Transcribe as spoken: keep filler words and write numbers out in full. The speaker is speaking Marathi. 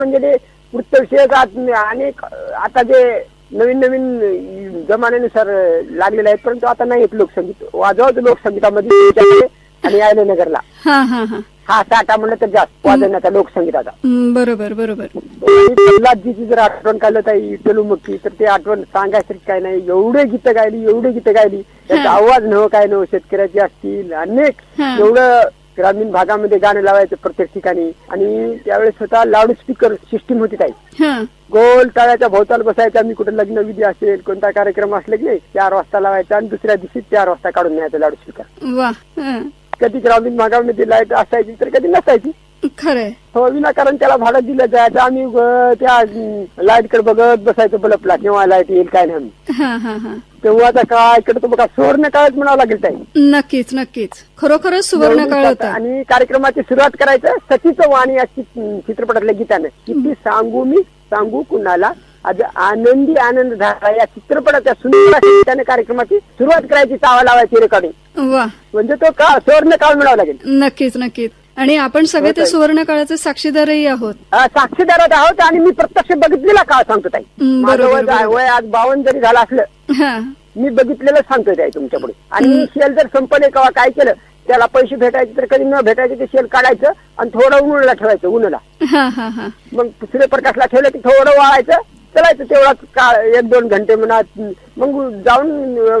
म्हणजे ते वृत्तविषयक अनेक आता जे नवीन नवीन जमान्यानुसार लागलेले आहेत, परंतु आता नाही येत लोकसंगीत. वाजवत लोकसंगीतामध्ये आणि आयलेनगरला हा साठा म्हणलं तर जास्त वाजवण्याचा लोकसंगीताचा. बरोबर बरोबर. प्रल्हादजीची जर आठवण काढलं ताई टलुमक्की, तर ते आठवण सांगायचं काय नाही. एवढे गीतं गायली एवढे गीतं गायली, त्याचा आवाज नव काय नव, शेतकऱ्याचे असतील अनेक, एवढं ग्रामीण भागामध्ये गाणं लावायचं प्रत्येक ठिकाणी. आणि त्यावेळेस स्वतः लाऊड स्पीकर सिस्टीम होती ताई. गोल तळ्याच्या भोवताल बसायचं. आम्ही कुठे लग्न विधी असेल कोणता कार्यक्रम असले की नाही, चार वाजता लावायचा आणि दुसऱ्या दिवशी चार वाजता काढून न्यायचं लाऊड स्पीकर. कधी ग्रामीण भागामध्ये लाईट असायची तर कधी नसायची. खरंय. हो, विनाकारण त्याला भाडं दिलं जायचं. आम्ही त्या लाईट कडे बघत बसायचं बल्बला, केव्हा लाईट येईल काय नाही. तेव्हाचा काळ इकडे तो बघा सुवर्ण काळच म्हणावं लागेल ताई. नक्कीच नक्कीच, खरोखरच सुवर्ण काळ होता. आणि कार्यक्रमाची सुरुवात करायचं सतीचं वाणी या चित्रपटातल्या गीतानं. किती सांगू मी सांगू कुणाला, आज आनंदी आनंद झाला या चित्रपटाच्या सुंदर गीताने कार्यक्रमाची सुरुवात करायची, चावा लावायची रेकॉर्डिंग. वा, म्हणजे तो काळ सुवर्ण काळ म्हणावा लागेल. नक्कीच नक्कीच. आणि आपण सगळे ते सुवर्ण काळाचे साक्षीदारही आहोत. साक्षीदार आहोत आणि मी प्रत्यक्ष बघितलेला काळ सांगतो ताई. माझं वय आज बावन्न जरी झालं असलं, मी बघितलेलं सांगतोय ताई तुमच्यापुढे. आणि शेल जर संपले किंवा काय केलं, त्याला पैसे भेटायचे तर कधी न भेटायचे ते शेल काढायचं आणि थोडं उन्हाला ठेवायचं. उन्हाला मग सूर्यप्रकाशला ठेवलं की थोडं वाळायचं, चलायचं तेवढा काळ, एक दोन घंटे म्हणा. मग जाऊन